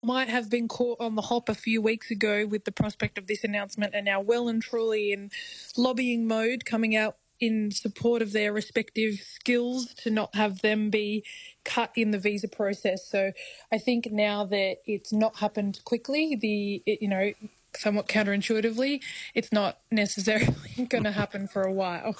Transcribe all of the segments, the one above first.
might have been caught on the hop a few weeks ago with the prospect of this announcement are now well and truly in lobbying mode, coming out in support of their respective skills to not have them be cut in the visa process. So I think now that it's not happened quickly, somewhat counterintuitively, it's not necessarily going to happen for a while.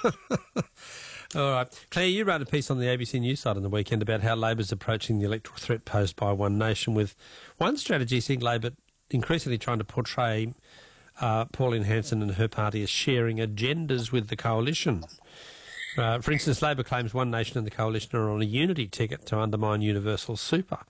All right. Claire, you wrote a piece on the ABC News site on the weekend about how Labor's approaching the electoral threat posed by One Nation, with one strategy seeing Labor increasingly trying to portray Pauline Hanson and her party as sharing agendas with the coalition. For instance, Labor claims One Nation and the coalition are on a unity ticket to undermine universal super.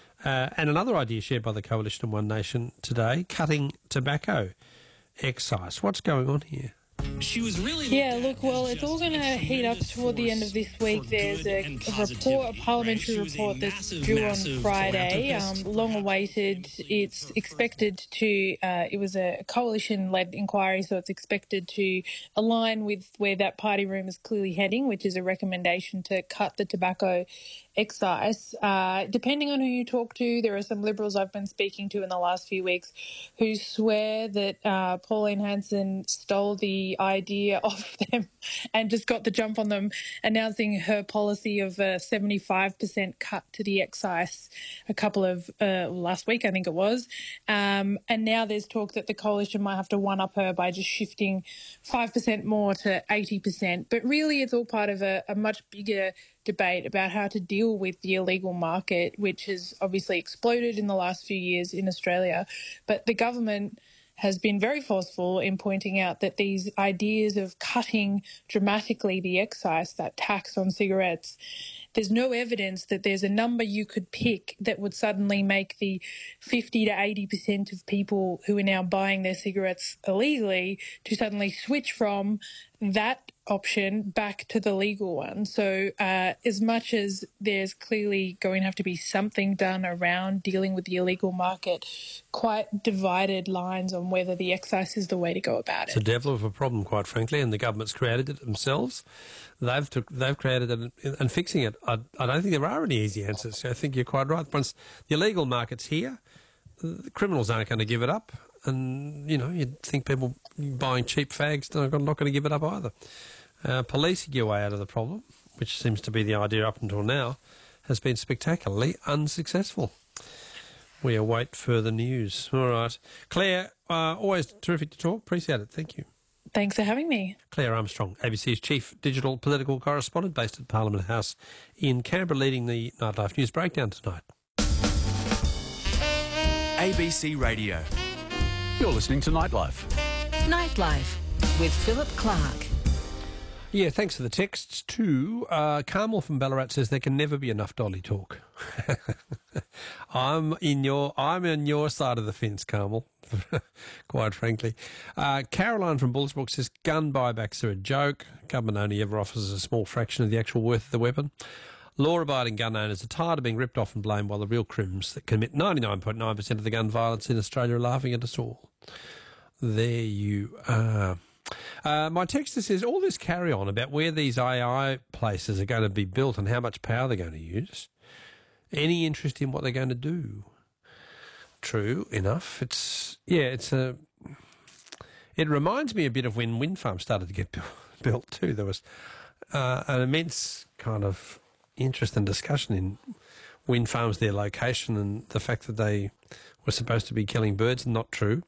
And another idea shared by the coalition and One Nation today, cutting tobacco excise. What's going on here? She was really it's all going to heat up toward the end of this week. There's a parliamentary report that's due on Friday, long awaited. It's expected to, it was a coalition-led inquiry, so it's expected to align with where that party room is clearly heading, which is a recommendation to cut the tobacco excise. Depending on who you talk to, there are some Liberals I've been speaking to in the last few weeks who swear that Pauline Hanson stole the idea off them and just got the jump on them, announcing her policy of a 75% cut to the excise a couple of last week, I think it was. And now there's talk that the coalition might have to one-up her by just shifting 5% more to 80%. But really it's all part of a much bigger debate about how to deal with the illegal market, which has obviously exploded in the last few years in Australia. But the government has been very forceful in pointing out that these ideas of cutting dramatically the excise, that tax on cigarettes, there's no evidence that there's a number you could pick that would suddenly make the 50 to 80% of people who are now buying their cigarettes illegally to suddenly switch from that option back to the legal one. So as much as there's clearly going to have to be something done around dealing with the illegal market, quite divided lines on whether the excise is the way to go about it. It's a devil of a problem, quite frankly, and the government's created it themselves. They've created it, and fixing it, I don't think there are any easy answers. I think you're quite right. Once the illegal market's here, the criminals aren't going to give it up. And, you'd think people buying cheap fags are not going to give it up either. Policing your way out of the problem, which seems to be the idea up until now, has been spectacularly unsuccessful. We await further news. All right. Claire, always terrific to talk. Appreciate it. Thank you. Thanks for having me. Claire Armstrong, ABC's Chief Digital Political Correspondent based at Parliament House in Canberra, leading the Nightlife News Breakdown tonight. ABC Radio. You're listening to Nightlife. Nightlife with Philip Clark. Yeah, thanks for the texts too. Carmel from Ballarat says there can never be enough dolly talk. I'm in your side of the fence, Carmel, quite frankly. Caroline from Bullsbrook says gun buybacks are a joke. Government only ever offers a small fraction of the actual worth of the weapon. Law-abiding gun owners are tired of being ripped off and blamed while the real crims that commit 99.9% of the gun violence in Australia are laughing at us all. There you are. My texter says all this carry-on about where these AI places are going to be built and how much power they're going to use. Any interest in what they're going to do? True enough. It reminds me a bit of when wind farms started to get built too. There was an immense kind of interest and discussion in wind farms, their location, and the fact that they were supposed to be killing birds. Not true.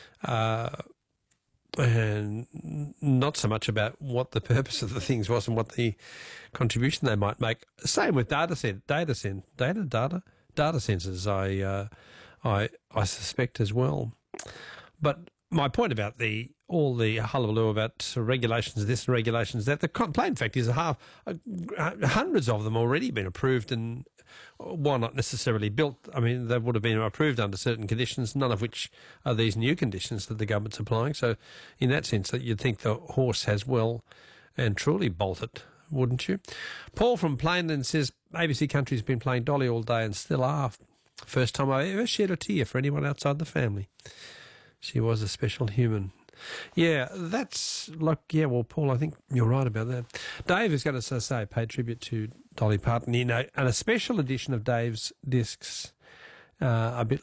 And not so much about what the purpose of the things was and what the contribution they might make. Same with data sensors. I suspect as well. But my point about all the hullabaloo about regulations this and regulations that, the plain fact is hundreds of them already been approved, and why not necessarily built? I mean, they would have been approved under certain conditions, none of which are these new conditions that the government's applying. So in that sense, that you'd think the horse has well and truly bolted, wouldn't you? Paul from Plainland says ABC Country's been playing Dolly all day and still are. First time I ever shed a tear for anyone outside the family. She was a special human. Yeah, well, Paul, I think you're right about that. Dave is going to say, pay tribute to Dolly Parton in a special edition of Dave's Discs. a bit